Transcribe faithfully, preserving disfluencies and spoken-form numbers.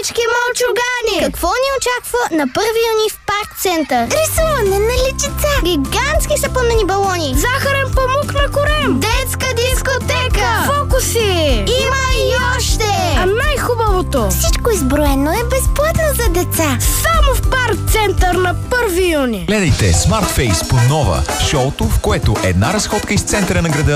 всички мълчугани! Какво ни очаква на първи юни в Парк Център? Рисуване на личица! Гигантски сапунени балони! Захарен памук на корем! Детска дискотека! Фокуси! Има и още! А най-хубавото! Всичко изброено е безплатно за деца! Само в Парк Център на първи юни! Гледайте Smart Face по Нова, шоуто, в което една разходка из центъра на града